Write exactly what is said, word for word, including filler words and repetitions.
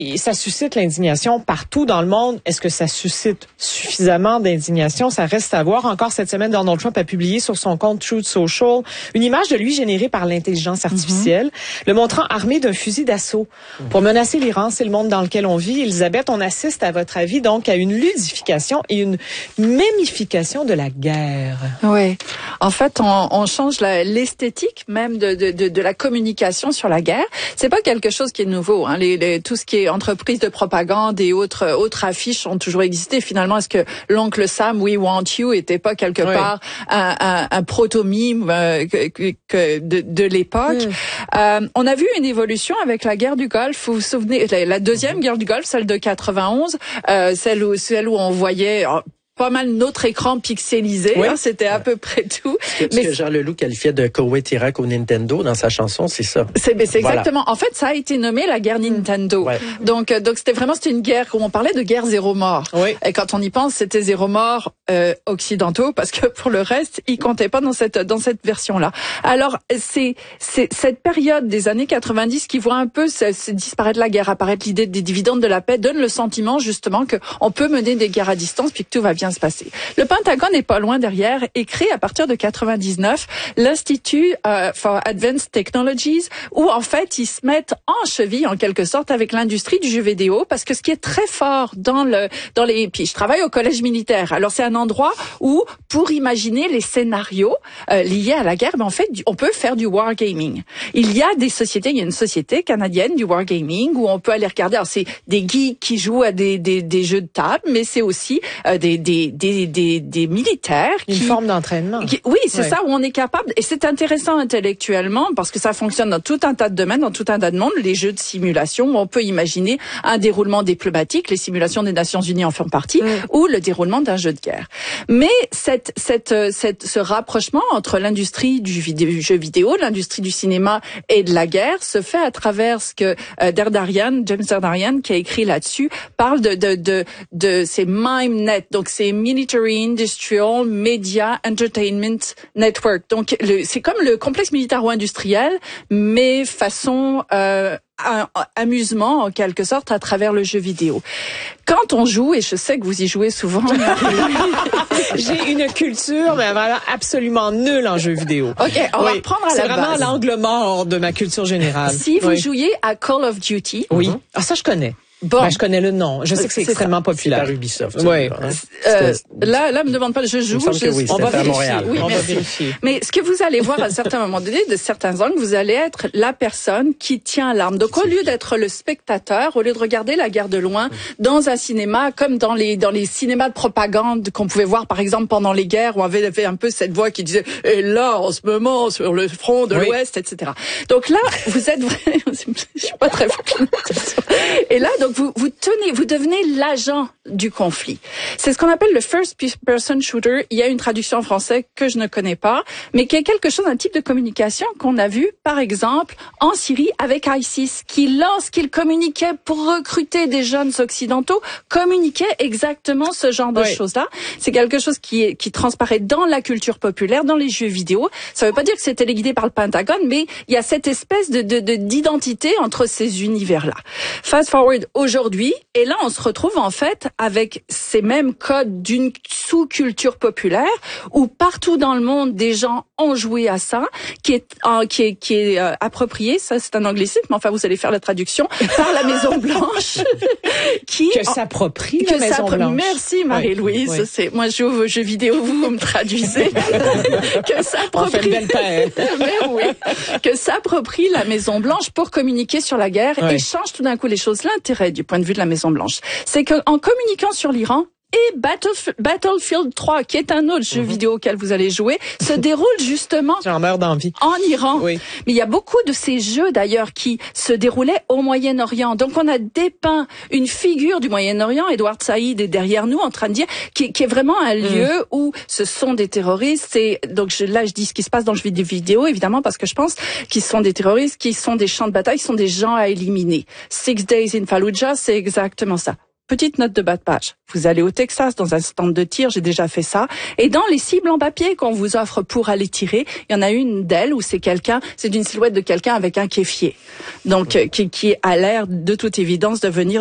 ça suscite l'indignation partout dans le monde. Est-ce que ça suscite suffisamment d'indignation? Ça reste à voir. Encore cette semaine, Donald Trump a publié sur son compte Truth Social une image de lui générée par l'intelligence artificielle, mm-hmm. le montrant armé d'un fusil d'assaut pour menacer l'Iran. C'est le monde dans lequel on vit. Elisabeth, on assiste, à votre avis, donc, à une ludification et une mémification de la guerre. Oui. En fait, on, on change la, l'esthétique même de, de, de, de la communication sur la guerre. C'est pas quelque chose qui est nouveau. Hein. Les, les, tout ce qui est entreprises de propagande et autres autres affiches ont toujours existé. Finalement, est-ce que l'oncle Sam, We Want You, était pas quelque oui. part un, un, un proto-mime euh, que, que de, de l'époque? Oui. Euh, on a vu une évolution avec la guerre du Golfe. Vous vous souvenez, la, la deuxième guerre du Golfe, celle de quatre-vingt-onze, euh, celle où celle où on voyait oh, pas mal notre écran pixelisé, oui. hein, c'était à peu près tout. Ce que, mais ce que Jean Leloup qualifiait de Koweït Irak au Nintendo dans sa chanson, c'est ça. C'est, c'est exactement. Voilà. En fait, ça a été nommé la guerre Nintendo. Ouais. Donc, donc c'était vraiment c'était une guerre où on parlait de guerre zéro mort. Oui. Et quand on y pense, c'était zéro mort euh, occidentaux parce que pour le reste, ils comptaient pas dans cette dans cette version-là. Alors, c'est c'est cette période des années quatre-vingt-dix qui voit un peu c'est, c'est disparaître la guerre, apparaître l'idée des dividendes de la paix, donne le sentiment justement que on peut mener des guerres à distance puis que tout va bien se passer. Le Pentagone n'est pas loin derrière et crée à partir de quatre-vingt-dix-neuf l'Institut uh, for Advanced Technologies où en fait ils se mettent en cheville en quelque sorte avec l'industrie du jeu vidéo parce que ce qui est très fort dans le dans les puis je travaille au collège militaire. Alors c'est un endroit où pour imaginer les scénarios euh, liés à la guerre, ben en fait on peut faire du wargaming. Il y a des sociétés, il y a une société canadienne du wargaming où on peut aller regarder. Alors c'est des geeks qui jouent à des des, des jeux de table, mais c'est aussi euh, des des Des, des, des militaires. Une qui, forme d'entraînement. Qui, oui, c'est ouais. ça, où on est capable, et c'est intéressant intellectuellement, parce que ça fonctionne dans tout un tas de domaines, dans tout un tas de monde, les jeux de simulation, où on peut imaginer un déroulement diplomatique, les simulations des Nations Unies en font partie, mm. ou le déroulement d'un jeu de guerre. Mais cette, cette, cette, ce rapprochement entre l'industrie du, vidéo, du jeu vidéo, l'industrie du cinéma et de la guerre se fait à travers ce que euh, Derdarian, James Derdarian, qui a écrit là-dessus, parle de, de, de, de ces MIME-net, donc c'est Military Industrial Media Entertainment Network. Donc le, c'est comme le complexe militaro-industriel, mais façon euh, un, un amusement en quelque sorte à travers le jeu vidéo. Quand on joue, et je sais que vous y jouez souvent, j'ai une culture mais voilà, absolument nulle en jeu vidéo. Ok, on oui. va reprendre à c'est la vraiment base. l'angle mort de ma culture générale. Si vous oui. jouiez à Call of Duty, oui, mm-hmm. ah ça je connais. Bon. Ben, je connais le nom. Je sais que c'est, c'est extrêmement ça. populaire. C'est par Ubisoft. Oui. Hein? Euh, là, là, me demande pas. Je joue. Je, oui, on va vérifier. À Montréal. Oui, on merci. va vérifier. Mais ce que vous allez voir à un certain moment donné, de certains angles, vous allez être la personne qui tient l'arme. Donc, au lieu d'être le spectateur, au lieu de regarder la guerre de loin dans un cinéma, comme dans les dans les cinémas de propagande qu'on pouvait voir, par exemple, pendant les guerres, où on avait un peu cette voix qui disait "Et là, en ce moment, sur le front de oui. l'Ouest, et cetera" Donc là, vous êtes vraiment. Je suis pas très forte. Et là, donc vous vous tenez. Vous devenez l'agent du conflit. C'est ce qu'on appelle le first person shooter. Il y a une traduction en français que je ne connais pas, mais qui est quelque chose, un type de communication qu'on a vu, par exemple, en Syrie avec ISIS, qui, lorsqu'il communiquait pour recruter des jeunes occidentaux, communiquait exactement ce genre de oui. choses-là. C'est quelque chose qui est, qui transparaît dans la culture populaire, dans les jeux vidéo. Ça veut pas dire que c'est téléguidé par le Pentagone, mais il y a cette espèce de, de, de d'identité entre ces univers-là. Fast forward aujourd'hui, et là, on se retrouve en fait avec ces mêmes codes d'une sous-culture populaire où partout dans le monde, des gens ont joué à ça, qui est euh, qui est qui est euh, approprié. Ça, c'est un anglicisme, mais enfin, vous allez faire la traduction par la Maison Blanche, qui que s'approprie la Maison Blanche. Merci Marie-Louise. Oui, oui. C'est moi, je joue aux jeux vidéo, vous, vous me traduisez. que s'approprie. On fait une belle paire. Mais oui, que s'approprie la Maison Blanche pour communiquer sur la guerre oui. et change tout d'un coup les choses. L'intérêt du point de vue de la Maison Blanche, c'est que en communiquant sur l'Iran, et Battlef- Battlefield trois, qui est un autre jeu mm-hmm. vidéo auquel vous allez jouer, se déroule justement J'en meurs d'envie. en Iran. Oui. Mais il y a beaucoup de ces jeux d'ailleurs qui se déroulaient au Moyen-Orient. Donc on a dépeint une figure du Moyen-Orient, Edward Saïd est derrière nous en train de dire, qui, qui est vraiment un lieu mm. où ce sont des terroristes. Et donc je, là je dis ce qui se passe dans le jeu vidéo évidemment parce que je pense qu'ils sont des terroristes, qui sont des champs de bataille, qui sont des gens à éliminer. Six Days in Fallujah, c'est exactement ça. petite note de bas de page. Vous allez au Texas dans un stand de tir, j'ai déjà fait ça. Et dans les cibles en papier qu'on vous offre pour aller tirer, il y en a une d'elles où c'est quelqu'un, c'est d'une silhouette de quelqu'un avec un kéfier. Donc, qui, qui a l'air de toute évidence de venir